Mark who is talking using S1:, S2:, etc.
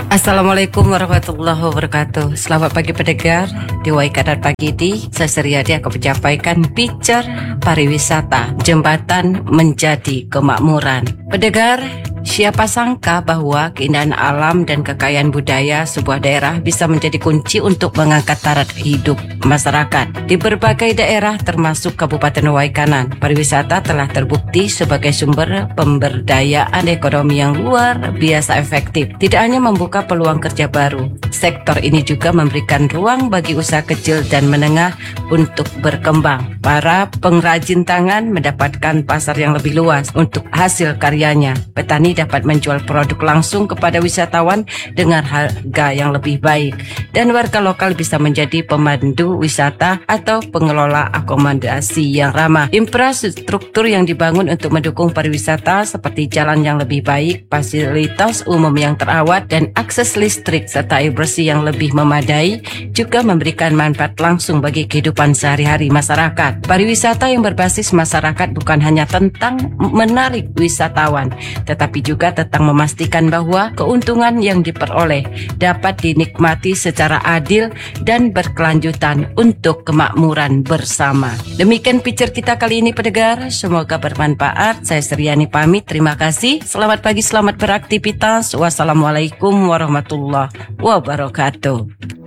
S1: Assalamualaikum warahmatullahi wabarakatuh. Selamat pagi pendengar. Di Waikanan Pagi ini, saya Seriadi akan menyampaikan picture pariwisata, jembatan menjadi kemakmuran. Pendengar, siapa sangka bahwa keindahan alam dan kekayaan budaya sebuah daerah bisa menjadi kunci untuk mengangkat taraf hidup masyarakat. Di berbagai daerah termasuk Kabupaten Waikanan, pariwisata telah terbukti sebagai sumber pemberdayaan ekonomi yang luar biasa efektif. Tidak hanya membuka peluang kerja baru, sektor ini juga memberikan ruang bagi usaha kecil dan menengah untuk berkembang. Para pengrajin tangan mendapatkan pasar yang lebih luas untuk hasil karyanya. Petani dapat menjual produk langsung kepada wisatawan dengan harga yang lebih baik, dan warga lokal bisa menjadi pemandu wisata atau pengelola akomodasi yang ramah. Infrastruktur yang dibangun untuk mendukung pariwisata seperti jalan yang lebih baik, fasilitas umum yang terawat, dan akses listrik serta air bersih yang lebih memadai juga memberikan manfaat langsung bagi kehidupan sehari-hari masyarakat. Pariwisata yang berbasis masyarakat bukan hanya tentang menarik wisatawan, tetapi juga tentang memastikan bahwa keuntungan yang diperoleh dapat dinikmati secara adil dan berkelanjutan untuk kemakmuran bersama. Demikian picture kita kali ini pendengar, semoga bermanfaat. Saya Seriani pamit, terima kasih. Selamat pagi, selamat beraktivitas. Wassalamualaikum warahmatullahi wabarakatuh.